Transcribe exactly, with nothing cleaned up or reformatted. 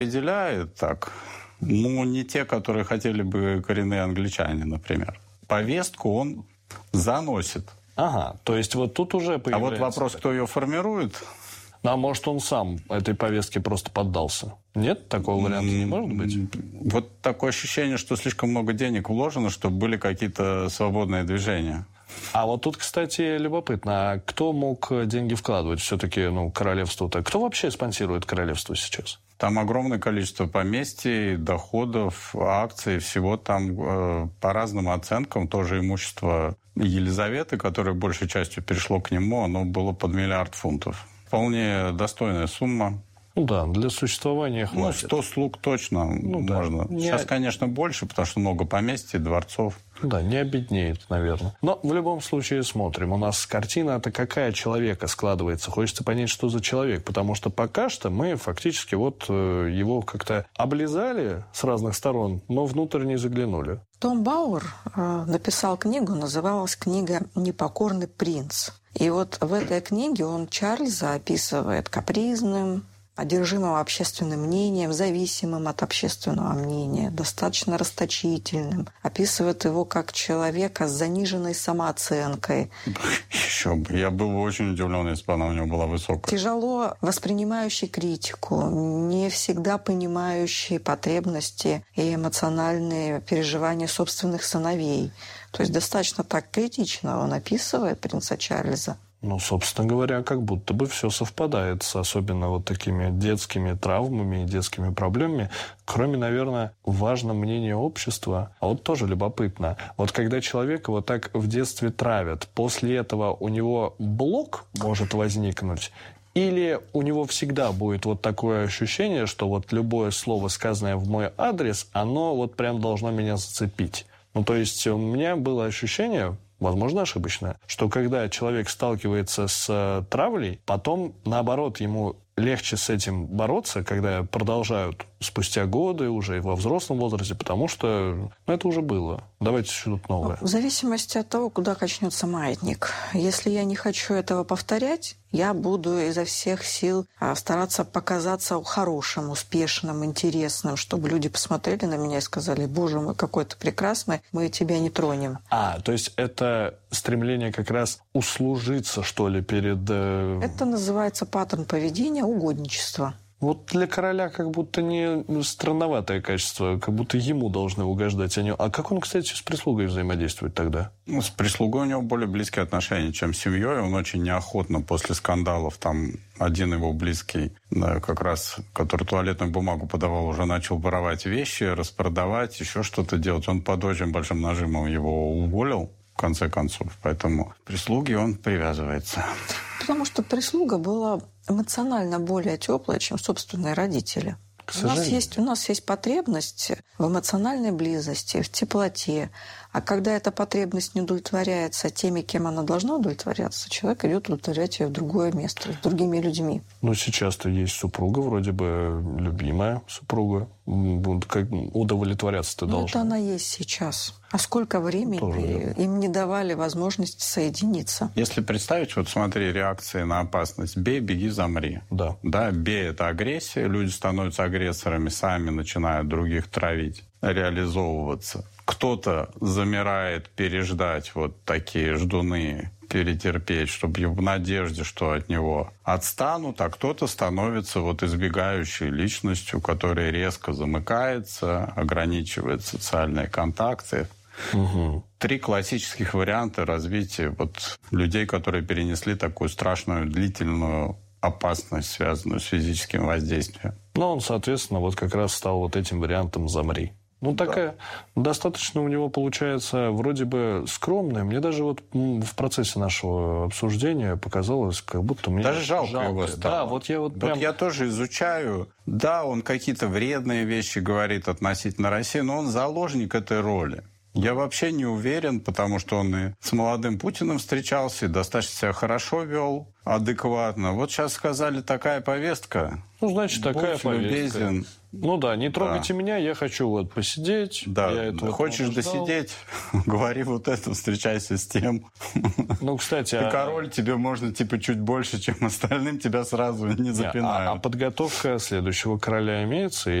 определяет так, ну, не те, которые хотели бы коренные англичане, например. Повестку он заносит. Ага, то есть вот тут уже появляется... А вот вопрос, кто ее формирует... Ну, а может, он сам этой повестке просто поддался? Нет? Такого варианта не может быть? Вот такое ощущение, что слишком много денег вложено, чтобы были какие-то свободные движения. А вот тут, кстати, любопытно, а кто мог деньги вкладывать все-таки, ну, королевству-то? Кто вообще спонсирует королевство сейчас? Там огромное количество поместий, доходов, акций, всего там э, по разным оценкам. Тоже имущество Елизаветы, которое большей частью перешло к нему, оно было под миллиард фунтов. Вполне достойная сумма. Ну да, для существования хватит. Ну, сто слуг точно ну, можно. Да. Сейчас, конечно, больше, потому что много поместий, дворцов. Да, не обеднеет, наверное. Но в любом случае смотрим. У нас картина-то какая человека складывается. Хочется понять, что за человек. Потому что пока что мы фактически вот его как-то облизали с разных сторон, но внутрь не заглянули. Том Бауэр э, написал книгу, называлась книга «Непокорный принц». И вот в этой книге он Чарльза описывает капризным, одержимым общественным мнением, зависимым от общественного мнения, достаточно расточительным. Описывает его как человека с заниженной самооценкой. Еще бы. Я был бы очень удивлен, если бы она у него была высокая. Тяжело воспринимающий критику, не всегда понимающий потребности и эмоциональные переживания собственных сыновей. То есть достаточно так критично он описывает принца Чарльза. Ну, собственно говоря, как будто бы все совпадает с особенно вот такими детскими травмами и детскими проблемами, кроме, наверное, важного мнения общества. А вот тоже любопытно. Вот когда человека вот так в детстве травят, после этого у него блок может возникнуть, или у него всегда будет вот такое ощущение, что вот любое слово, сказанное в мой адрес, оно вот прям должно меня зацепить. Ну, то есть у меня было ощущение... Возможно, ошибочно, что когда человек сталкивается с травлей, потом, наоборот, ему легче с этим бороться, когда продолжают спустя годы уже и во взрослом возрасте, потому что ну, это уже было. Давайте что-то новое. В зависимости от того, куда качнется маятник. Если я не хочу этого повторять, я буду изо всех сил стараться показаться хорошим, успешным, интересным, чтобы люди посмотрели на меня и сказали: «Боже мой, какой ты прекрасный, мы тебя не тронем». А, то есть это стремление как раз услужиться, что ли, перед... Это называется паттерн поведения, угодничество. Вот для короля как будто не странноватое качество, как будто ему должны угождать они. А как он, кстати, с прислугой взаимодействует тогда? Ну, с прислугой у него более близкие отношения, чем с семьей. Он очень неохотно после скандалов, там один его близкий, да, как раз, который туалетную бумагу подавал, уже начал воровать вещи, распродавать, еще что-то делать. Он под очень большим нажимом его уволил, в конце концов. Поэтому к прислуге он привязывается. Потому что прислуга была эмоционально более теплая, чем собственные родители. У нас, есть, у нас есть потребность в эмоциональной близости, в теплоте. А когда эта потребность не удовлетворяется теми, кем она должна удовлетворяться, человек идет удовлетворять ее в другое место, с другими людьми. Ну, сейчас-то есть супруга, вроде бы любимая супруга. Как удовлетворяться-то ну, должна. Это она есть сейчас. А сколько времени Тоже им не давали возможности соединиться? Если представить, вот смотри, реакции на опасность. Бей, беги, замри. Да. Да, бей – это агрессия. Люди становятся агрессорами, сами начинают других травить, реализовываться. Кто-то замирает переждать, вот такие ждуны, перетерпеть, чтобы в надежде, что от него отстанут, а кто-то становится вот избегающей личностью, которая резко замыкается, ограничивает социальные контакты. Угу. Три классических варианта развития вот людей, которые перенесли такую страшную длительную опасность, связанную с физическим воздействием. Ну, он, соответственно, вот как раз стал вот этим вариантом «замри». Ну, такая да. достаточно у него получается вроде бы скромная. Мне даже вот в процессе нашего обсуждения показалось, как будто мне... Даже жалко, жалко его стало. Да, вот я вот, вот прям... я тоже изучаю. Да, он какие-то вредные вещи говорит относительно России, но он заложник этой роли. Я вообще не уверен, потому что он и с молодым Путиным встречался, и достаточно себя хорошо вел, адекватно. Вот сейчас сказали, такая повестка. Ну, значит, такая Будь повестка. любезен. Ну да, не трогайте Да. меня, я хочу вот посидеть. Да, я этого хочешь ждал. досидеть, говори вот это, встречайся с тем. Ну, кстати... Ты а... король, тебе можно типа чуть больше, чем остальным, тебя сразу не запинают. А, а подготовка следующего короля имеется?